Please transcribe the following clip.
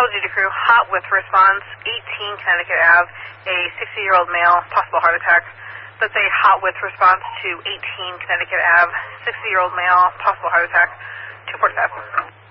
Charles Duty Crew, hot with response, 18 Connecticut Ave, a 60-year-old male, possible heart attack. Let's say hot with response to 18 Connecticut Ave, 60-year-old male, possible heart attack, 245.